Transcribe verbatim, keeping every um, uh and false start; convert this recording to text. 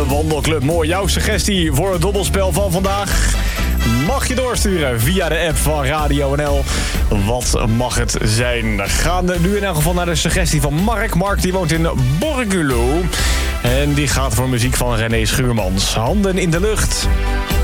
De Wandelclub Mooi. Jouw suggestie voor het dobbelspel van vandaag mag je doorsturen via de app van Radio N L. Wat mag het zijn? We gaan nu in elk geval naar de suggestie van Mark. Mark die woont in Borculo. En die gaat voor muziek van René Schuurmans. Handen in de lucht.